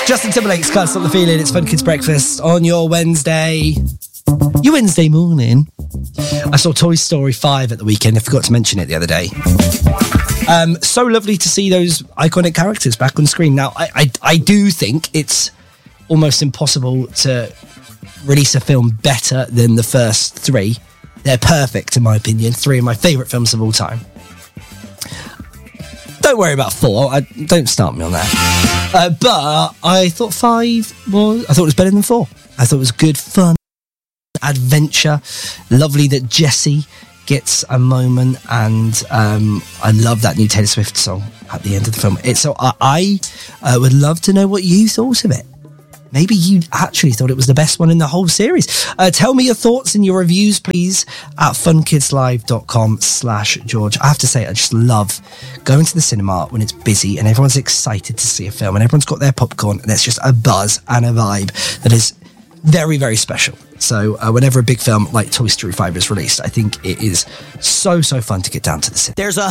Justin Timberlake's Can't Stop the Feeling. It's Fun Kids Breakfast on your Wednesday. Your Wednesday morning. I saw Toy Story 5 at the weekend. I forgot to mention it the other day. So lovely to see those iconic characters back on screen. Now, I do think it's almost impossible to release a film better than the first three. They're perfect, in my opinion. Three of my favourite films of all time. Don't worry about 4. Don't start me on that. But I thought 5 was... I thought it was better than 4. I thought it was good fun, adventure. Lovely that Jessie gets a moment, and I love that new Taylor Swift song at the end of the film. So I would love to know what you thought of it. Maybe you actually thought it was the best one in the whole series. Tell me your thoughts and your reviews, please, at funkidslive.com/George. I have to say, I just love going to the cinema when it's busy and everyone's excited to see a film and everyone's got their popcorn and there's just a buzz and a vibe that is very, very special. So whenever a big film like Toy Story 5 is released, I think it is so fun to get down to the cinema. There's a